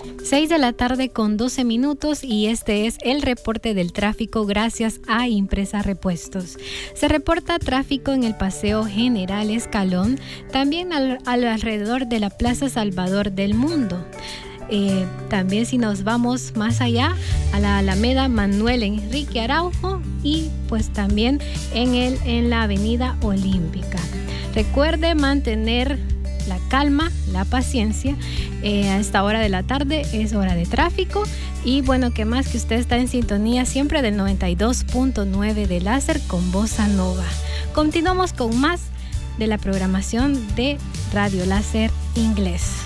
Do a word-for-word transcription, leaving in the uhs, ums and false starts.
seis de la tarde con doce minutos y este es el reporte del tráfico gracias a Impresa Repuestos. Se reporta tráfico en el Paseo General Escalón, también al, al alrededor de la Plaza Salvador del Mundo. Eh, también si nos vamos más allá a la Alameda Manuel Enrique Araujo y pues también en, el, en la Avenida Olímpica. Recuerde mantener la calma, la paciencia. Eh, a esta hora de la tarde es hora de tráfico y bueno, que más que usted está en sintonía siempre del noventa y dos punto nueve de Láser con Bossa Nova. Continuamos con más de la programación de Radio Láser Inglés.